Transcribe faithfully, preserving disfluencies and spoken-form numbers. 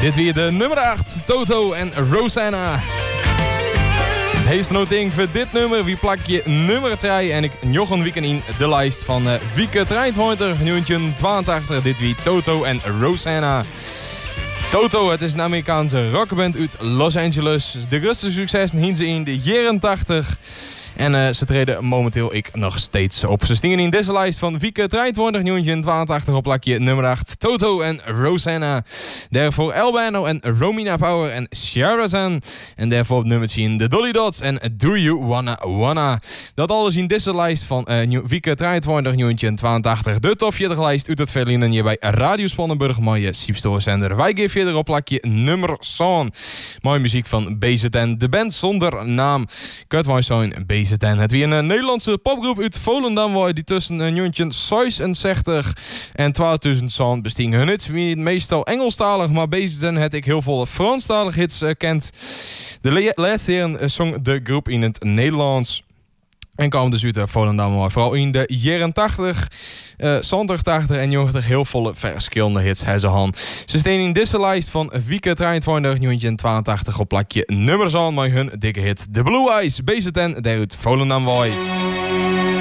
Dit weer de nummer acht, Toto en Rosanna. Heeste noting voor dit nummer, wie plak je nummer drie en ik jochen weekend in de lijst van uh, weekend drieëntwintig, nieuwtje tweeëntachtig, dit wie Toto en Rosanna. Toto, het is een Amerikaanse rockband uit Los Angeles. De grootste successen hien ze in de jaren tachtig. En uh, ze treden momenteel ik nog steeds op. Ze stingen in deze lijst van weekend drieëntwintig, nieuwtje tweeëntachtig op plakje nummer acht. Toto en Rosanna. Daarvoor Albano en Romina Power en Sharazan. En daarvoor op nummer tien de Dolly Dots en Do You Wanna Wanna. Dat alles in deze lijst van uh, weekend drieëntwintig, nieuwtje tweeëntachtig. De top veertig lijst uit het Verlinen hier bij Radio Spannenburg. Mooie Siepstoorzender. Wij geven verder op plakje nummer zon. Mooie muziek van B Z N. De band zonder naam. Kut wij zijn B Z N. Het wie een uh, Nederlandse popgroep uit Volendam waar die tussen een jongetje zesenzestig en tweeduizend zo'n bestingen hun hits. Wie meestal Engelstalig, maar B Z N het ik heel veel Franstalig hits uh, kent. De le- laatste jaren uh, zong de groep in het Nederlands. En kwamen dus uit Volendam, maar vooral in de jaren tachtig, uh, zestig, tachtig en negentig heel volle verschillende hits hebben ze han. Ze staan in deze lijst van weekend drieëntwintig, nieuwtje tweeëntachtig op plakje nummer zon met hun dikke hit The Blue Eyes, B Z N, daaruit Volendam.